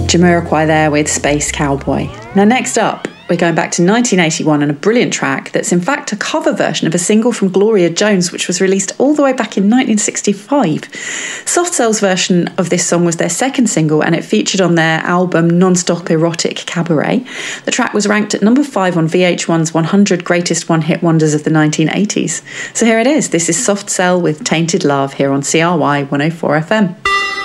Jamiroquai there with Space Cowboy. Now next up, we're going back to 1981 and a brilliant track that's in fact a cover version of a single from Gloria Jones, which was released all the way back in 1965. Soft Cell's version of this song was their second single and it featured on their album Non-Stop Erotic Cabaret. The track was ranked at number 5 on VH1's 100 Greatest One-Hit Wonders of the 1980s. So here it is. This is Soft Cell with Tainted Love here on CRY 104 FM.